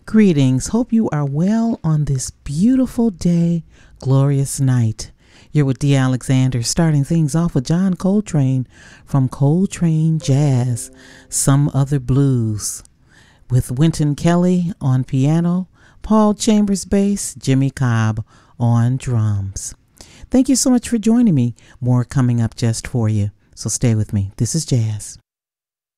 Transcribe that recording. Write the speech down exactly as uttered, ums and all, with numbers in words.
Greetings. Hope you are well on this beautiful day, glorious night. You're with Dee Alexander, starting things off with John Coltrane from Coltrane Jazz, Some Other Blues, with Wynton Kelly on piano, Paul Chambers bass, Jimmy Cobb on drums. Thank you so much for joining me. More coming up just for you, so stay with me. This is Jazz.